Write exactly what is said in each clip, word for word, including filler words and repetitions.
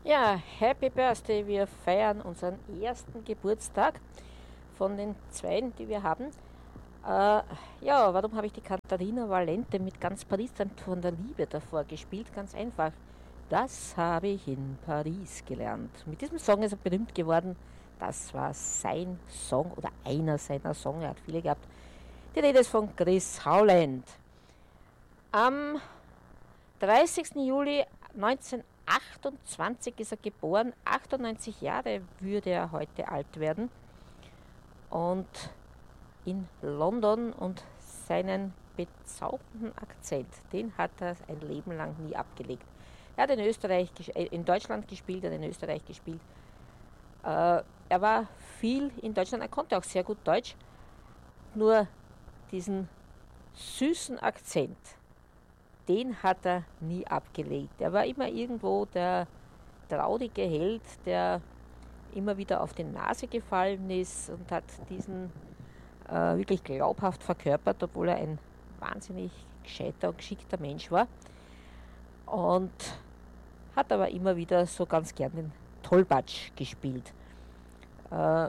Ja, Happy Birthday! Wir feiern unseren ersten Geburtstag von den zweien, die wir haben. Äh, ja, warum habe ich die Katharina Valente mit Ganz Paris dann von der Liebe davor gespielt? Ganz einfach. Das habe ich in Paris gelernt. Mit diesem Song ist er berühmt geworden. Das war sein Song oder einer seiner Songs. Er hat viele gehabt. Die Rede ist von Chris Howland. Am dreißigsten Juli neunzehnhundertachtundzwanzig ist er geboren. achtundneunzig Jahre würde er heute alt werden. Und in London, und seinen bezaubernden Akzent, den hat er ein Leben lang nie abgelegt. Er hat in Österreich, in Deutschland gespielt, er hat in Österreich gespielt. Äh, er war viel in Deutschland, er konnte auch sehr gut Deutsch, nur diesen süßen Akzent, den hat er nie abgelegt. Er war immer irgendwo der traurige Held, der immer wieder auf die Nase gefallen ist und hat diesen äh, wirklich glaubhaft verkörpert, obwohl er ein wahnsinnig gescheiter und geschickter Mensch war. Und hat aber immer wieder so ganz gern den Tollpatsch gespielt. Äh,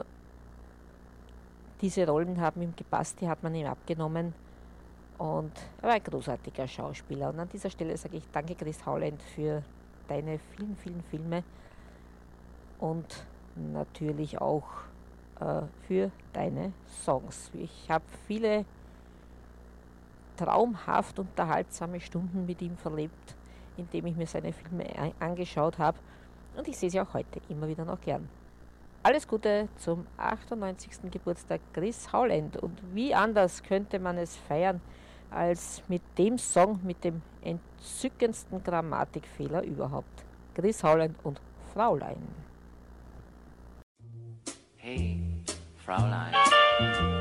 diese Rollen haben ihm gepasst, die hat man ihm abgenommen. Und er war ein großartiger Schauspieler. Und an dieser Stelle sage ich danke, Chris Howland, für deine vielen, vielen Filme und natürlich auch äh, für deine Songs. Ich habe viele traumhaft unterhaltsame Stunden mit ihm verlebt, indem ich mir seine Filme angeschaut habe. Und ich sehe sie auch heute immer wieder noch gern. Alles Gute zum achtundneunzigsten Geburtstag Chris Howland. Und wie anders könnte man es feiern, als mit dem Song mit dem entzückendsten Grammatikfehler überhaupt. Chris Howland und Fraulein. Hey, Fraulein.